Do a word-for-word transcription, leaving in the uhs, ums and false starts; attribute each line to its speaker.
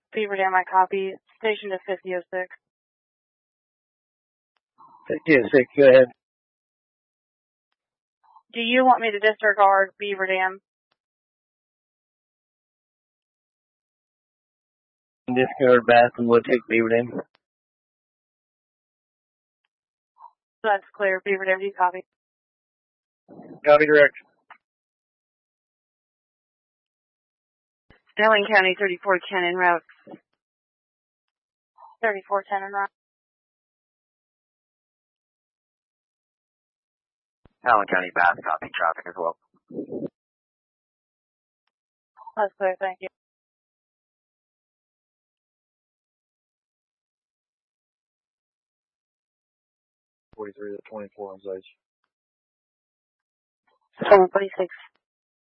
Speaker 1: Beaver Dam, I copy. Station to fifty oh six.
Speaker 2: fifty oh six, go ahead.
Speaker 1: Do you want me to disregard Beaver Dam?
Speaker 2: Discard Bath and we'll take Beaver Dam.
Speaker 1: That's clear. Beaver Dam, do you copy?
Speaker 2: Copy direct.
Speaker 1: Sterling County, thirty-four ten en route. thirty-four ten en route.
Speaker 3: Allen County, Bath, copy traffic as well.
Speaker 1: That's clear, thank you.
Speaker 4: forty-three to twenty-four on Zage.
Speaker 1: seven forty-six.